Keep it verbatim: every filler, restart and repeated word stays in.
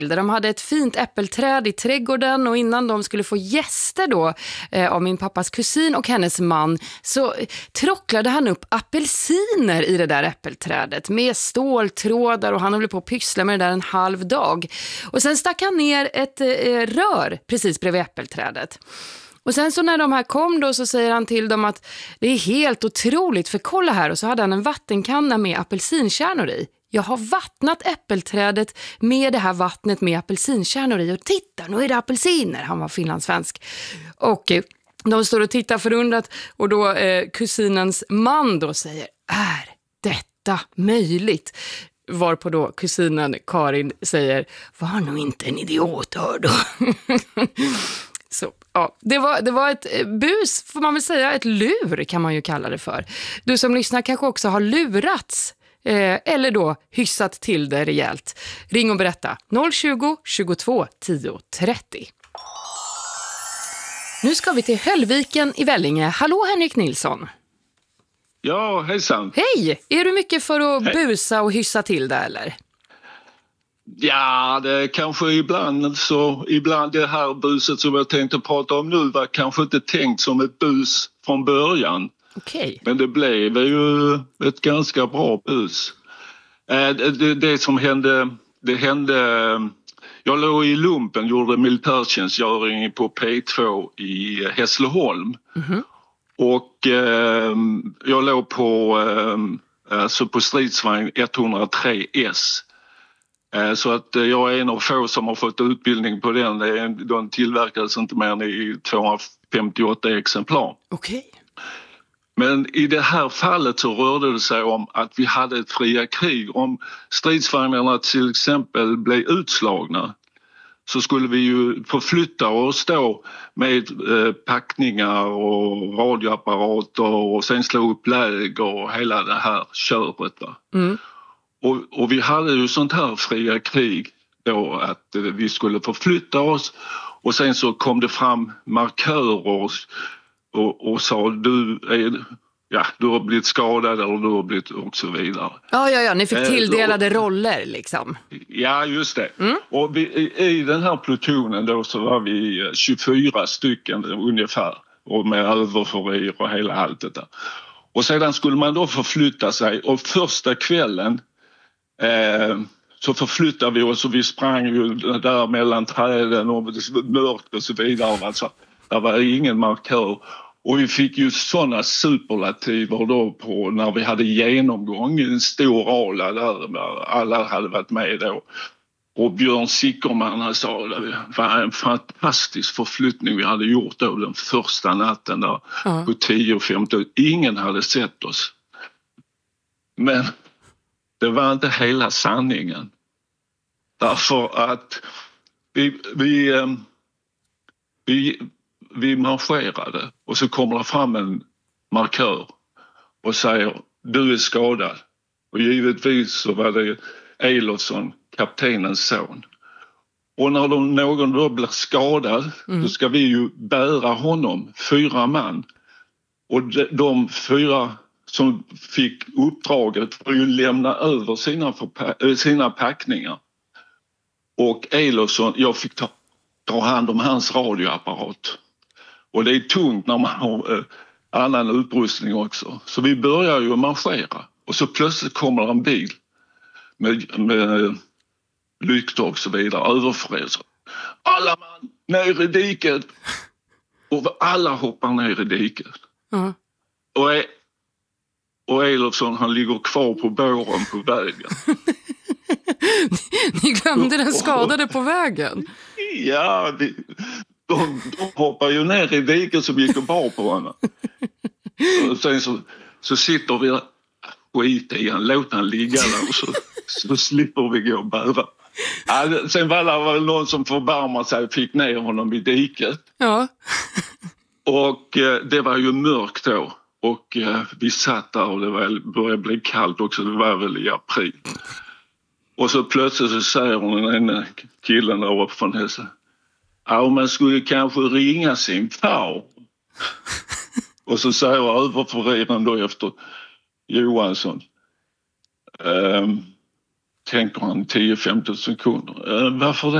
där de hade ett fint äppelträd i trädgården, och innan de skulle få gäster då eh, av min pappas kusin och hennes man, så tråcklade han upp apelsiner i det där äppelträdet med ståltrådar, och han höll på att pyssla med det där en halv dag. Och sen stack han ner ett eh, rör precis bredvid äppelträdet. Och sen så när de här kom då, så säger han till dem att det är helt otroligt, för kolla här, och så hade han en vattenkanna med apelsinkärnor i. Jag har vattnat äppelträdet med det här vattnet med apelsinkärnor i, och titta, nu är det apelsiner. Han var finlandssvensk. Och eh, de står och tittar förundrat, och då eh, kusinens man då säger, är detta möjligt? Varpå då kusinen Karin säger, var nog inte en idiot, hör då. Så, ja, det var, det var ett bus, får man väl säga, ett lur kan man ju kalla det för. Du som lyssnar kanske också har lurats, eh, eller då hyssat till det rejält. Ring och berätta, noll tjugo, tjugotvå, tio, trettio. Nu ska vi till Höllviken i Vellinge. Hallå Henrik Nilsson. Ja, hejsan. Hej, är du mycket för att Hej. busa och hyssa till det eller? Ja, det kanske ibland så, ibland det här buset som jag tänkte prata om nu var kanske inte tänkt som ett bus från början. Okej. Men det blev ju ett ganska bra bus. Det, det, det som hände, det hände, jag låg i lumpen, gjorde militärtjänstgöring på P två i Hässleholm. Mm-hmm. Och eh, jag låg på, eh, alltså på stridsvagn ett noll tre S. Så att jag är en av få som har fått utbildning på den. De tillverkades inte mer än i tvåhundrafemtioåtta exemplar. Okej. Men i det här fallet så rörde det sig om att vi hade ett fria krig. Om stridsvagnarna till exempel blev utslagna, så skulle vi ju förflytta oss då med eh, packningar och radioapparater och sen slå upp läger och hela det här köret. Va? Mm. Och, och vi hade ju sånt här fria krig då att eh, vi skulle förflytta oss, och sen så kom det fram markörer och, och, och sa du är, ja, du har blivit skadad eller du har blivit och så vidare. Ja, ja, ja, ni fick tilldelade eh, roller liksom. Ja, just det. Mm. Och vi, i, i den här plutonen då så var vi tjugofyra stycken ungefär, och med överförrir och hela allt det där. Och sedan skulle man då förflytta sig, och första kvällen Eh, så förflyttade vi oss och vi sprang ju där mellan träden och mörkt och så vidare. Alltså, det var ingen markör. Och vi fick ju sådana superlativer då på när vi hade genomgång, en stor ala där alla hade varit med då. Och Björn Sickerman, han sa det var en fantastisk förflyttning vi hade gjort då den första natten där mm. på tio femton. Ingen hade sett oss. Men det var inte hela sanningen. Därför att vi, vi, vi, vi marscherade, och så kommer det fram en markör och säger du är skadad. Och givetvis så var det Elofsson, kaptenens son. Och när de, någon då blir skadad mm. då ska vi ju bära honom, fyra man. Och de, de fyra som fick uppdraget för att lämna över sina, förpa- sina packningar. Och Elofsson, jag fick ta, ta hand om hans radioapparat. Och det är tungt när man har eh, annan utrustning också. Så vi börjar ju marschera. Och så plötsligt kommer en bil med, med lyktor och så vidare, överfräser. Alla man ner i diket! Och alla hoppar ner i diket. Mm. Och Och Elofsson, han ligger kvar på båren på vägen. Ni glömde den skadade på vägen? Ja, de, de, de hoppar ju ner i diket som gick och bar på honom. Och sen så, så sitter vi där, skit i han, låt han ligga där och så, så slipper vi gå och bära. Ja, sen var det väl någon som förbarmade sig och fick ner honom i diket. Ja. Och eh, det var ju mörkt då. Och eh, vi satt där och det var, började bli kallt också, det var väl i april. Och så plötsligt så säger hon, en killen där uppe från Hälsa, ja, man skulle kanske ringa sin far. Och så säger överföraren då efter Johansson, ehm, tänker han tio femton sekunder. Eh, varför det?